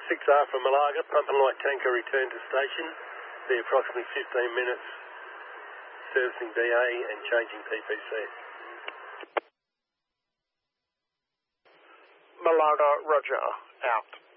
6R from Malaga, pump and light tanker return to station. Be approximately 15 minutes servicing BA and changing PPC. Malaga, roger, out.